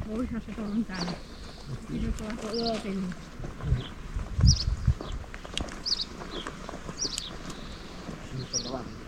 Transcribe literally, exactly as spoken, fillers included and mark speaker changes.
Speaker 1: Voi se on täällä. Kyllä tuo yöpin.
Speaker 2: Nyt on